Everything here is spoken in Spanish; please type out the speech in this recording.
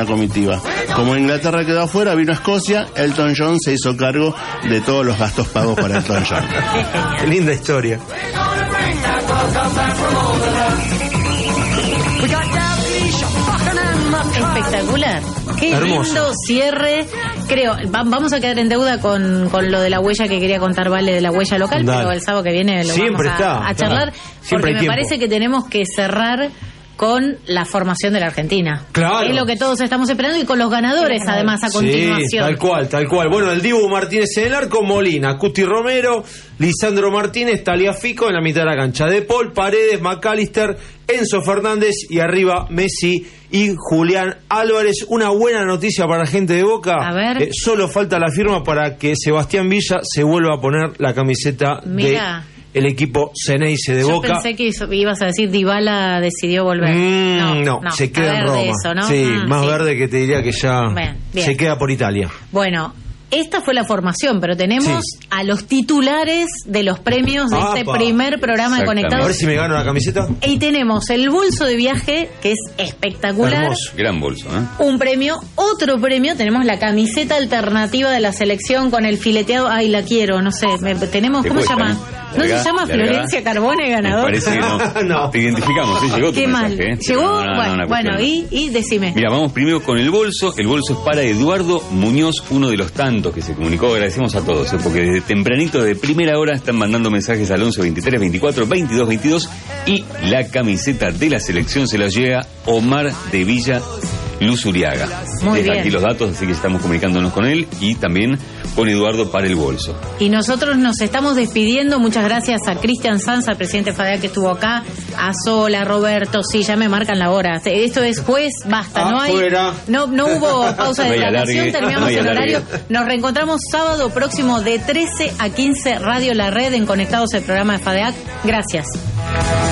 una comitiva. Como Inglaterra quedó afuera, vino a Escocia, Elton John se hizo cargo de todos los gastos pagos para Elton John. Qué linda historia. Espectacular. Qué Hermoso. lindo cierre. Creo, vamos a quedar en deuda con lo de la huella que quería contar Vale, de la huella local, Dale. pero el sábado que viene lo Siempre vamos a charlar, Siempre porque hay me tiempo. parece que tenemos que cerrar con la formación de la Argentina. Claro. Es lo que todos estamos esperando, y con los ganadores, además, a continuación. Sí, tal cual. Bueno, el Dibu Martínez en el arco, Molina, Cuti Romero, Lisandro Martínez, Taliafico en la mitad de la cancha. De Paul, Paredes, McAllister, Enzo Fernández y arriba Messi y Julián Álvarez. Una buena noticia para la gente de Boca. A ver. Solo falta la firma para que Sebastián Villa se vuelva a poner la camiseta Mira. de el equipo Ceneice de Yo Boca. pensé que ibas a decir Dybala decidió volver. No, se queda en Roma. Eso, ¿no? Sí, más sí. verde que te diría que ya Bien. se queda por Italia. Bueno, esta fue la formación, pero tenemos a los titulares de los premios de este primer programa de A Conectados. ver si me gano la camiseta. Y tenemos el bolso de viaje, que es espectacular. Hermoso. Gran bolso, ¿eh? Un premio, otro premio, tenemos la camiseta alternativa de la selección con el fileteado. Ay, la quiero, no sé, tenemos, ¿cómo se llama? ¿No se llama Florencia Carbone, ganador? Parece que no. Te identificamos, ¿eh? Llegó tu Qué mal. mensaje, ¿eh? Llegó, No, bueno, y decime. Mira, vamos primero con el bolso. El bolso es para Eduardo Muñoz, uno de los tantos que se comunicó. Agradecemos a todos, porque desde tempranito, de primera hora, están mandando mensajes al 11 23 24 22 22. Y la camiseta de la selección se la llega Omar de Villa Luz Uriaga. Muy Deja bien. aquí los datos, así que estamos comunicándonos con él y también con Eduardo para el bolso. Y nosotros nos estamos despidiendo. Muchas gracias a Cristian Sanza, el presidente FADEAC, que estuvo acá, a Sola, Roberto. Sí, ya me marcan la hora. Esto es juez, basta. No hubo pausa de No hay hidratación, alargue, terminamos no hay el alargue. horario. Nos reencontramos sábado próximo de 13 a 15, Radio La Red, en Conectados, el programa de FADEAC. Gracias.